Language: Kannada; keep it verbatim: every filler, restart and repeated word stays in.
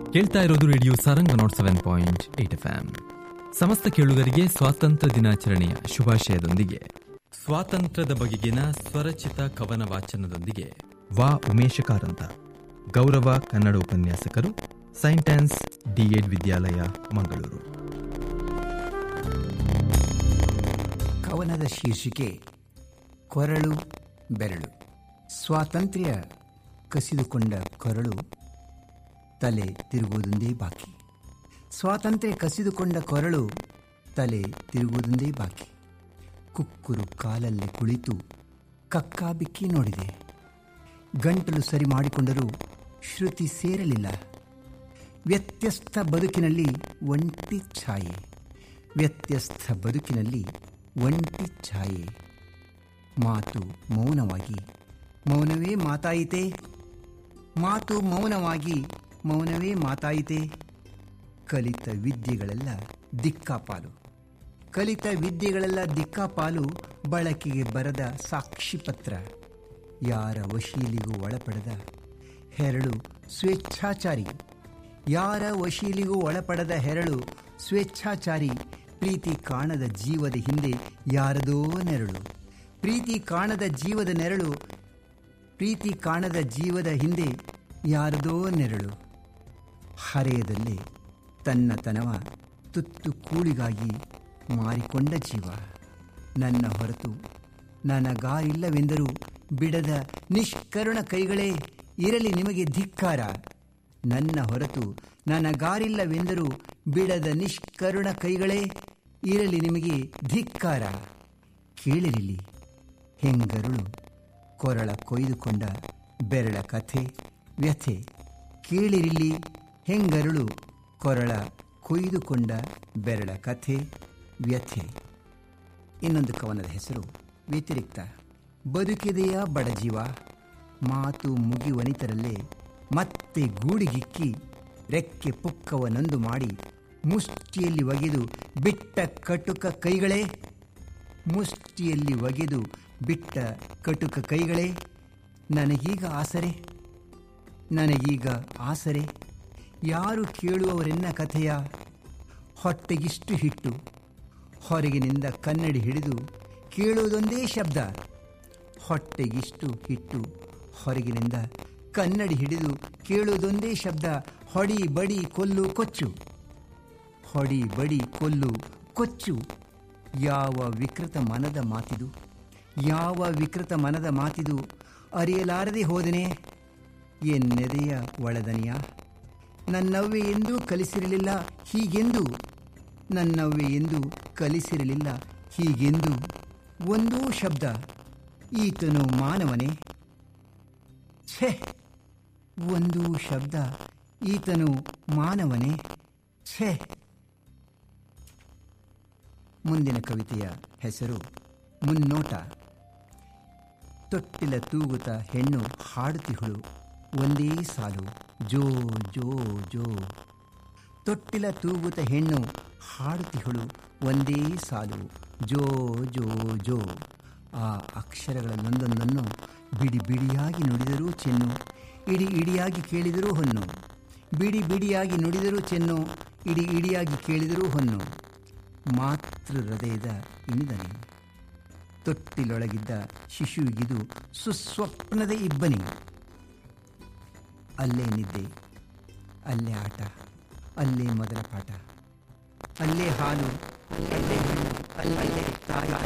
ಕೇಳ್ತಾ ಇರೋದು radio Saranga not seven point eight F M. ಸಮಸ್ತ ಕೇಳುಗರಿಗೆ ಸ್ವಾತಂತ್ರ್ಯ ದಿನಾಚರಣೆಯ ಶುಭಾಶಯದೊಂದಿಗೆ ಸ್ವಾತಂತ್ರ್ಯದ ಬಗೆಗಿನ ಸ್ವರಚಿತ ಕವನ ವಾಚನದೊಂದಿಗೆ ವಾ ಉಮೇಶ ಕಾರಂತ, ಗೌರವ ಕನ್ನಡ ಉಪನ್ಯಾಸಕರು, ಸೈಂಟ್ ಆನ್ಸ್ ಡಿಎಡ್ ವಿದ್ಯಾಲಯ, ಮಂಗಳೂರು. ಕವನದ ಶೀರ್ಷಿಕೆ ಕೊರಳು ಬೆರಳು. ಸ್ವಾತಂತ್ರ್ಯ ಕಸಿದುಕೊಂಡ ಕೊರಳು ತಲೆ ತಿರುಗುವುದೊಂದೇ ಬಾಕಿ. ಸ್ವಾತಂತ್ರ್ಯ ಕಸಿದುಕೊಂಡ ಕೊರಳು ತಲೆ ತಿರುಗುವುದೊಂದೇ ಬಾಕಿ. ಕುಕ್ಕುರು ಕಾಲಲ್ಲಿ ಕುಳಿತು ಕಕ್ಕಾಬಿಕ್ಕಿ ನೋಡಿದೆ. ಗಂಟಲು ಸರಿ ಮಾಡಿಕೊಂಡರೂ ಶ್ರುತಿ ಸೇರಲಿಲ್ಲ. ವ್ಯತ್ಯಸ್ತ ಬದುಕಿನಲ್ಲಿ ಒಂಟಿ ಛಾಯೆ, ವ್ಯತ್ಯಸ್ತ ಬದುಕಿನಲ್ಲಿ ಒಂಟಿ ಛಾಯೆ. ಮಾತು ಮೌನವಾಗಿ ಮೌನವೇ ಮಾತಾಯಿತೆ, ಮಾತು ಮೌನವಾಗಿ ಮೌನವೇ ಮಾತಾಯಿತೆ. ಕಲಿತ ವಿದ್ಯೆಗಳೆಲ್ಲ ದಿಕ್ಕಾಪಾಲು, ಕಲಿತ ವಿದ್ಯೆಗಳೆಲ್ಲ ದಿಕ್ಕಾಪಾಲು. ಬಳಕೆಗೆ ಬರದ ಸಾಕ್ಷಿ ಪತ್ರ, ಯಾರ ವಶೀಲಿಗೂ ಒಳಪಡದ ಹೆರಳು ಸ್ವೇಚ್ಛಾಚಾರಿ, ಯಾರ ವಶೀಲಿಗೂ ಒಳಪಡದ ಹೆರಳು ಸ್ವೇಚ್ಛಾಚಾರಿ. ಪ್ರೀತಿ ಕಾಣದ ಜೀವದ ಹಿಂದೆ ಯಾರದೋ ನೆರಳು, ಪ್ರೀತಿ ಕಾಣದ ಜೀವದ ನೆರಳು, ಪ್ರೀತಿ ಕಾಣದ ಜೀವದ ಹಿಂದೆ ಯಾರದೋ ನೆರಳು. ಹರೆಯದಲ್ಲೇ ತನ್ನತನವ ತುತ್ತು ಕೂಳಿಗಾಗಿ ಮಾರಿಕೊಂಡ ಜೀವ. ನನ್ನ ಹೊರತು ನನಗಾರಿಲ್ಲವೆಂದರೂ ಬಿಡದ ನಿಷ್ಕರುಣ ಕೈಗಳೇ ಇರಲಿ ನಿಮಗೆ ಧಿಕ್ಕಾರ. ನನ್ನ ಹೊರತು ನನಗಾರಿಲ್ಲವೆಂದರೂ ಬಿಡದ ನಿಷ್ಕರುಣ ಕೈಗಳೇ ಇರಲಿ ನಿಮಗೆ ಧಿಕ್ಕಾರ. ಕೇಳಿರಿಲಿ ಹೆಂಗರುಳು ಕೊರಳ ಕೊಯ್ದುಕೊಂಡ ಬೆರಳ ಕಥೆ ವ್ಯಥೆ. ಕೇಳಿರಿಲಿ ಹೆಂಗರುಳು ಕೊರಳ ಕೊಯ್ದುಕೊಂಡ ಬೆರಳ ಕಥೆ ವ್ಯಥೆ. ಇನ್ನೊಂದು ಕವನದ ಹೆಸರು ವ್ಯತಿರಿಕ್ತ. ಬದುಕಿದೆಯ ಬಡಜೀವ, ಮಾತು ಮುಗಿವನಿತರಲ್ಲೇ ಮತ್ತೆ ಗೂಡಿಗಿಕ್ಕಿ ರೆಕ್ಕೆ ಪುಕ್ಕವನೊಂದು ಮಾಡಿ ಮುಷ್ಟಿಯಲ್ಲಿ ಒಗೆದು ಬಿಟ್ಟ ಕಟುಕ ಕೈಗಳೇ, ಮುಷ್ಟಿಯಲ್ಲಿ ಒಗೆದು ಬಿಟ್ಟ ಕಟುಕ ಕೈಗಳೇ. ನನಗೀಗ ಆಸರೆ, ನನಗೀಗ ಆಸರೆ. ಯಾರು ಕೇಳುವವರೆನ್ನ ಕಥೆಯ? ಹೊಟ್ಟೆಗಿಷ್ಟು ಹಿಟ್ಟು ಹೊರಗಿನಿಂದ ಕನ್ನಡಿ ಹಿಡಿದು ಕೇಳುವುದೊಂದೇ ಶಬ್ದ. ಹೊಟ್ಟೆಗಿಷ್ಟು ಹಿಟ್ಟು ಹೊರಗಿನಿಂದ ಕನ್ನಡಿ ಹಿಡಿದು ಕೇಳುವುದೊಂದೇ ಶಬ್ದ. ಹೊಡಿ ಬಡಿ ಕೊಲ್ಲು ಕೊಚ್ಚು, ಹೊಡಿ ಬಡಿ ಕೊಲ್ಲು ಕೊಚ್ಚು. ಯಾವ ವಿಕೃತ ಮನದ ಮಾತಿದು, ಯಾವ ವಿಕೃತ ಮನದ ಮಾತಿದು. ಅರಿಯಲಾರದೆ ಹೋದನೆ ಎನ್ನೆದೆಯ ಒಳದನಿಯ. ನನ್ನವ್ವೆ ಎಂದೂ ಕಲಿಸಿರಲಿಲ್ಲ ಹೀಗೆಂದು, ನನ್ನವ್ವೆ ಎಂದೂ ಕಲಿಸಿರಲಿಲ್ಲ ಹೀಗೆಂದು. ಒಂದೂ ಶಬ್ದ ಈತನು ಮಾನವನೇ, ಛೆ ಒಂದೂ ಶಬ್ದ ಈತನು ಮಾನವನೇ, ಛೆ. ಮುಂದಿನ ಕವಿತೆಯ ಹೆಸರು ಮುನ್ನೋಟ. ತೊಟ್ಟಿಲ ತೂಗುತ್ತ ಹೆಣ್ಣು ಹಾಡುತ್ತಿಹುಳು ಒಂದೇ ಸಾಲು, ಜೋ ಜೋ ಜೋ. ತೊಟ್ಟಿಲ ತೂಗುತ್ತ ಹೆಣ್ಣು ಹಾಡುತ್ತಿಹುಳು ಒಂದೇ ಸಾಲು, ಜೋ ಜೋ ಜೋ. ಆ ಅಕ್ಷರಗಳನ್ನೊಂದೊಂದನ್ನು ಬಿಡಿ ಬಿಡಿಯಾಗಿ ನುಡಿದರೂ ಚೆನ್ನು, ಇಡಿ ಇಡಿಯಾಗಿ ಕೇಳಿದರೂ ಹೊನ್ನು. ಬಿಡಿ ಬಿಡಿಯಾಗಿ ನುಡಿದರೂ ಚೆನ್ನು, ಇಡಿ ಇಡಿಯಾಗಿ ಕೇಳಿದರೂ ಹೊನ್ನು. ಮಾತೃ ಹೃದಯದ ಇನಿದನೆ, ತೊಟ್ಟಿಲೊಳಗಿದ್ದ ಶಿಶುವಿಗಿದು ಸುಸ್ವಪ್ನದ ಇಬ್ಬನಿ. ಅಲ್ಲೇ ನಿದ್ದೆ, ಅಲ್ಲೇ ಆಟ, ಅಲ್ಲೇ ಮೊದಲ ಪಾಠ, ಅಲ್ಲೇ ಹಾಲು, ಅಲ್ಲೇ ಹಣ್ಣು, ಅಲ್ಲೇ ತಾಯಿ